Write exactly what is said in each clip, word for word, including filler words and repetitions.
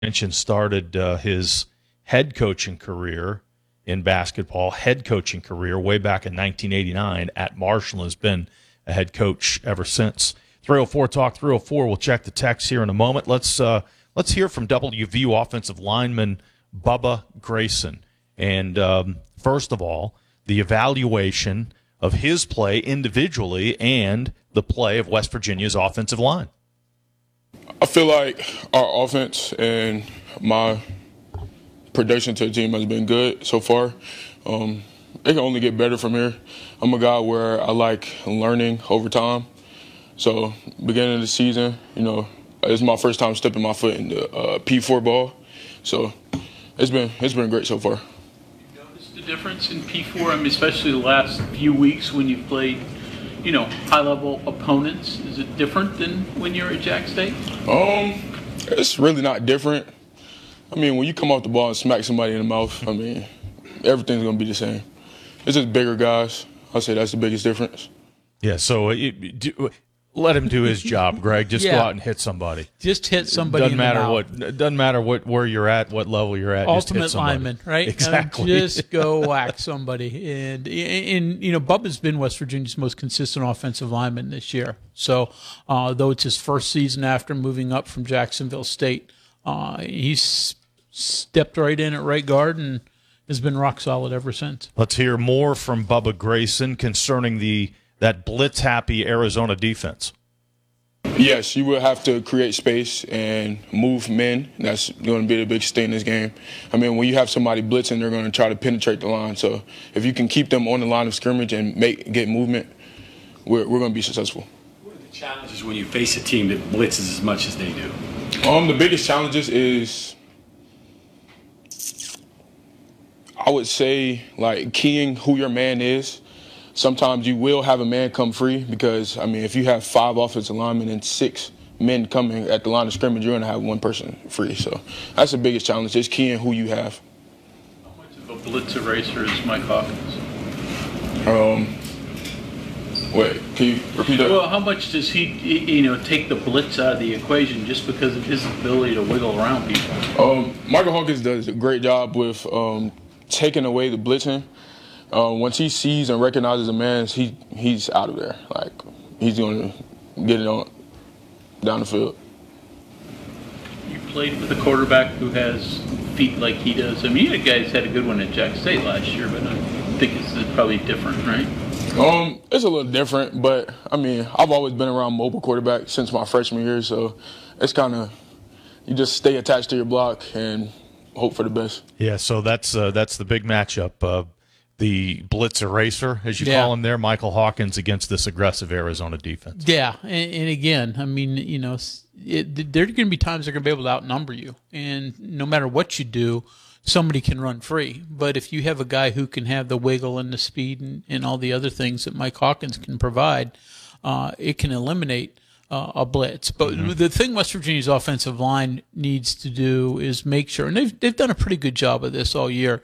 mentioned started uh, his head coaching career in basketball, head coaching career way back in nineteen eighty-nine at Marshall, and has been a head coach ever since. three oh four Talk three oh four. We'll check the text here in a moment. Let's uh, let's hear from W V U offensive lineman Bubba Grayson. And um, first of all, the evaluation of his play individually and the play of West Virginia's offensive line. I feel like our offense and my production to the team has been good so far. Um, it can only get better from here. I'm a guy where I like learning over time. So beginning of the season, you know, it's my first time stepping my foot in the uh, P four ball. So it's been it's been great so far. You noticed the difference in P four? I mean, especially the last few weeks when you've played, you know, high-level opponents. Is it different than when you're at Jack State? Um, it's really not different. I mean, when you come off the ball and smack somebody in the mouth, I mean, everything's going to be the same. It's just bigger guys. I'll say that's the biggest difference. Yeah, so it, do, let him do his job, Greg. Just yeah. go out and hit somebody. Just hit somebody doesn't in matter the mouth. what. It doesn't matter what where you're at, what level you're at. Ultimate just hit lineman, right? Exactly. I mean, just go whack somebody. And, and, you know, Bubba's been West Virginia's most consistent offensive lineman this year. So, uh, though it's his first season after moving up from Jacksonville State, uh, he's stepped right in at right guard and has been rock solid ever since. Let's hear more from Bubba Grayson concerning the that blitz-happy Arizona defense. Yes, you will have to create space and move men. That's going to be the biggest thing in this game. I mean, when you have somebody blitzing, they're going to try to penetrate the line. So if you can keep them on the line of scrimmage and make get movement, we're, we're going to be successful. What are the challenges when you face a team that blitzes as much as they do? Um, the biggest challenges is, I would say, like keying who your man is. Sometimes you will have a man come free because, I mean, if you have five offensive linemen and six men coming at the line of scrimmage, you're going to have one person free. So that's the biggest challenge, just keying who you have. How much of a blitz eraser is Mike Hawkins? Um, wait, can you repeat that? Well, how much does he, you know, take the blitz out of the equation just because of his ability to wiggle around people? Um, Michael Hawkins does a great job with um, taking away the blitzing. Uh, once he sees and recognizes a man, he he's out of there. Like, he's going to get it on down the field. You played with a quarterback who has feet like he does. I mean, you guys had a good one at Jack State last year, but I think it's probably different, right? Um, it's a little different, but, I mean, I've always been around mobile quarterbacks since my freshman year, so it's kind of, you just stay attached to your block and hope for the best. Yeah, so that's uh, that's the big matchup. Uh, the blitz eraser, as you yeah. call him there, Michael Hawkins against this aggressive Arizona defense. Yeah, and, and again, I mean, you know, it, there are going to be times they're going to be able to outnumber you, and no matter what you do, somebody can run free. But if you have a guy who can have the wiggle and the speed and, and all the other things that Mike Hawkins can provide, uh, it can eliminate uh, a blitz. But mm-hmm. the thing West Virginia's offensive line needs to do is make sure, and they've they've done a pretty good job of this all year,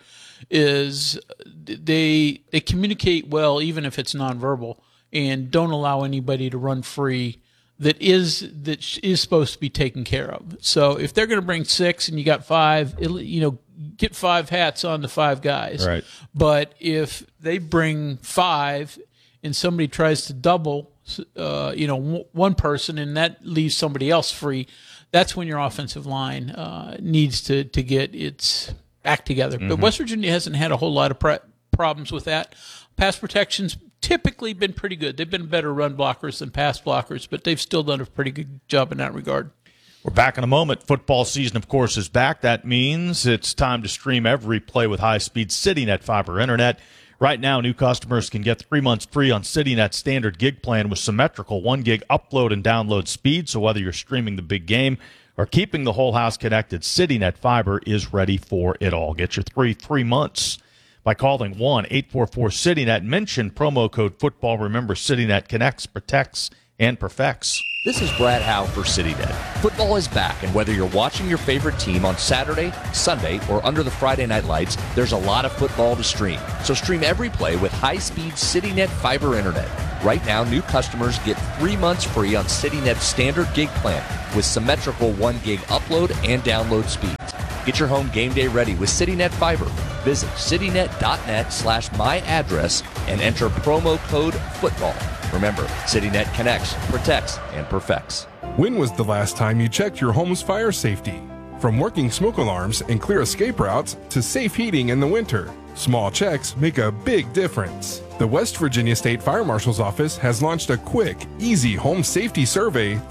is they they communicate well even if it's nonverbal, and don't allow anybody to run free that is that is supposed to be taken care of. So if they're going to bring six and you got five, it, you know, get five hats on the five guys. Right. But if they bring five and somebody tries to double, uh, you know, w- one person and that leaves somebody else free, that's when your offensive line uh, needs to to get its act together. Mm-hmm. But West Virginia hasn't had a whole lot of pre- problems with that. Pass protection's typically been pretty good. They've been better run blockers than pass blockers, but they've still done a pretty good job in that regard. We're back in a moment. Football season, of course, is back. That means it's time to stream every play with high-speed CityNet fiber internet. Right now, new customers can get three months free on CityNet's standard gig plan with symmetrical one gig upload and download speed. So whether you're streaming the big game or keeping the whole house connected, CityNet Fiber is ready for it all. Get your three three months by calling one eight four four CityNet. Mention promo code football. Remember, CityNet connects, protects, and perfects. This is Brad Howe for CityNet. Football is back, and whether you're watching your favorite team on Saturday, Sunday, or under the Friday night lights, there's a lot of football to stream. So stream every play with high-speed CityNet fiber internet. Right now, new customers get three months free on CityNet's standard gig plan with symmetrical one gig upload and download speeds. Get your home game day ready with CityNet Fiber. Visit citynet.net slash my address and enter promo code FOOTBALL. Remember, CityNet connects, protects, and perfects. When was the last time you checked your home's fire safety? From working smoke alarms and clear escape routes to safe heating in the winter, small checks make a big difference. The West Virginia State Fire Marshal's Office has launched a quick, easy home safety survey